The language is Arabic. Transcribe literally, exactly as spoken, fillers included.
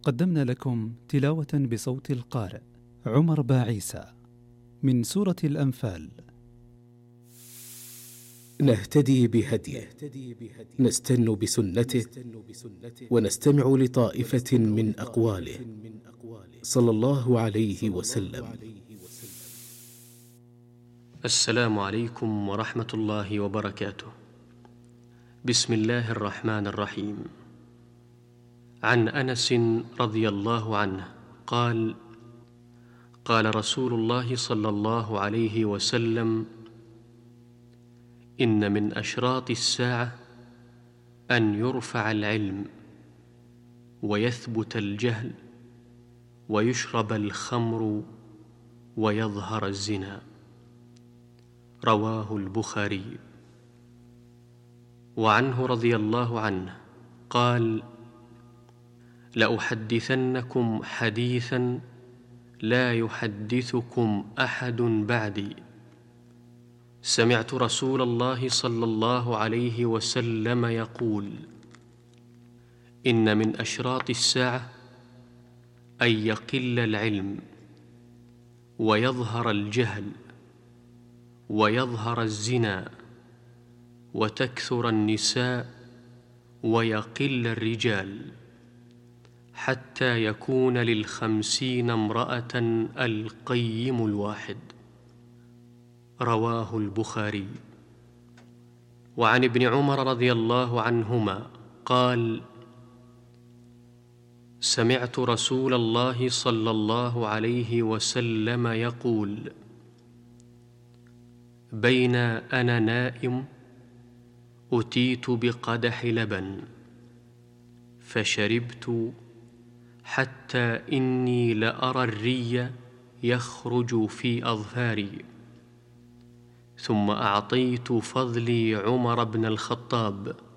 قدمنا لكم تلاوة بصوت القارئ عمر باعيسى من سورة الأنفال. نهتدي بهديه، نستن بسنته، ونستمع لطائفة من أقواله صلى الله عليه وسلم. السلام عليكم ورحمة الله وبركاته. بسم الله الرحمن الرحيم. عن أنس رضي الله عنه قال: قال رسول الله صلى الله عليه وسلم: إن من أشراط الساعة أن يرفع العلم ويثبت الجهل ويشرب الخمر ويظهر الزنا. رواه البخاري. وعنه رضي الله عنه قال: لأحدثنكم حديثا لا يحدثكم أحد بعدي. سمعت رسول الله صلى الله عليه وسلم يقول: إن من أشراط الساعة أن يقل العلم ويظهر الجهل ويظهر الزنا وتكثر النساء ويقل الرجال، حتى يكون للخمسين امرأة القيم الواحد. رواه البخاري. وعن ابن عمر رضي الله عنهما قال: سمعت رسول الله صلى الله عليه وسلم يقول: بين أنا نائم أتيت بقدح لبن فشربت حتى إني لأرى الري يخرج في أظفاري، ثم أعطيت فضلي عمر بن الخطاب